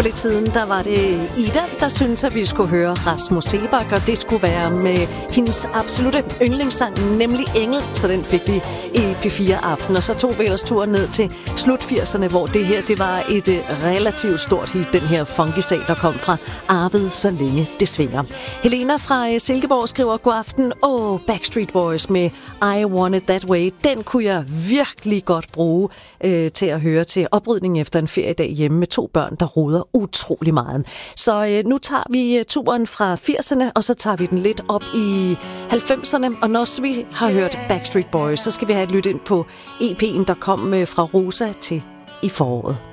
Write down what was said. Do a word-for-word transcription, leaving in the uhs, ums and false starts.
For lidt siden, der var det Ida, der syntes, at vi skulle høre Rasmus Seebach, og det skulle være med hendes absolutte yndlingssang, nemlig Engel. Så den fik vi i P fire Aften, og så tog vi ellers turen ned til slut firserne, hvor det her, det var et relativt stort hit, den her funky-sag, der kom fra Arvet, så længe det svinger. Helena fra Silkeborg skriver, god aften, åh, oh, Backstreet Boys med I Want It That Way, den kunne jeg virkelig godt bruge øh, til at høre til oprydning efter en feriedag hjemme med to børn, der roder utrolig meget. Så øh, nu tager vi øh, turen fra firserne, og så tager vi den lidt op i halvfemserne, og når vi har hørt Backstreet Boys, så skal vi have et lyt ind på E P'en, der kom øh, fra Rosa til i foråret.